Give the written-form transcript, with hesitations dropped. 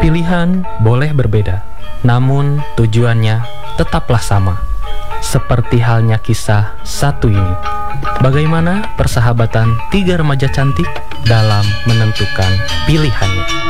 Pilihan boleh berbeda, namun tujuannya tetaplah sama. Seperti halnya kisah satu ini. Bagaimana persahabatan tiga remaja cantik dalam menentukan pilihannya?